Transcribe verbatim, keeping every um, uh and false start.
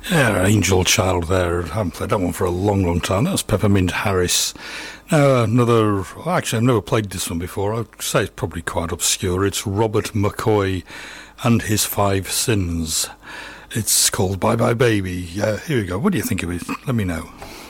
Yeah, Angel Child there. I haven't played that one for a long, long time. That was Peppermint Harris. Now, another... Actually, I've never played this one before. I'd say it's probably quite obscure. It's Robert McCoy and His Five Sins. It's called Bye Bye Baby. Uh, here we go. What do you think of it? Let me know.